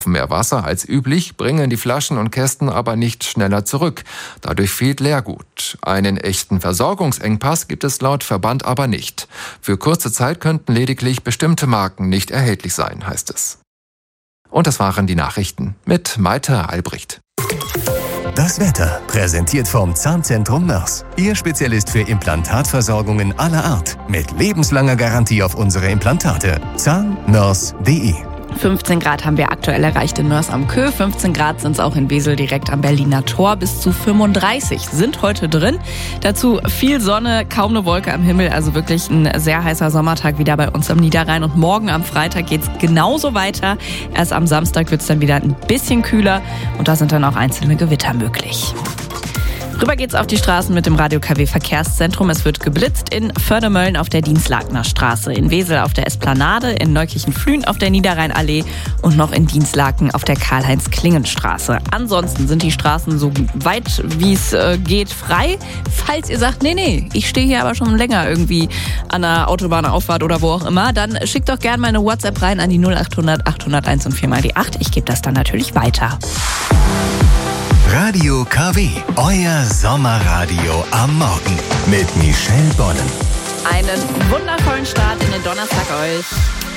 Mehr Wasser als üblich bringen die Flaschen und Kästen aber nicht schneller zurück. Dadurch fehlt Leergut. Einen echten Versorgungsengpass gibt es laut Verband aber nicht. Für kurze Zeit könnten lediglich bestimmte Marken nicht erhältlich sein, heißt es. Und das waren die Nachrichten mit Maite Albrecht. Das Wetter, präsentiert vom Zahnzentrum Mörs. Ihr Spezialist für Implantatversorgungen aller Art. Mit lebenslanger Garantie auf unsere Implantate. zahnmörs.de 15 Grad haben wir aktuell erreicht in Mörs am Köh. 15 Grad sind es auch in Wesel direkt am Berliner Tor. Bis zu 35 sind heute drin. Dazu viel Sonne, kaum eine Wolke am Himmel. Also wirklich ein sehr heißer Sommertag wieder bei uns am Niederrhein. Und morgen am Freitag geht's genauso weiter. Erst am Samstag wird's dann wieder ein bisschen kühler. Und da sind dann auch einzelne Gewitter möglich. Rüber geht's auf die Straßen mit dem Radio KW Verkehrszentrum. Es wird geblitzt in Fördermölln auf der Dienstlakener Straße, in Wesel auf der Esplanade, in Neukirchen-Flühen auf der Niederrheinallee und noch in Dienstlaken auf der Karl-Heinz-Klingen-Straße. Ansonsten sind die Straßen so weit wie es geht frei. Falls ihr sagt, nee, ich stehe hier aber schon länger irgendwie an der Autobahnauffahrt oder wo auch immer, dann schickt doch gerne mal eine WhatsApp rein an die 0800 801 und 4 mal die 8. Ich gebe das dann natürlich weiter. Radio KW, euer Sommerradio am Morgen mit Michelle Bonnen. Einen wundervollen Start in den Donnerstag euch.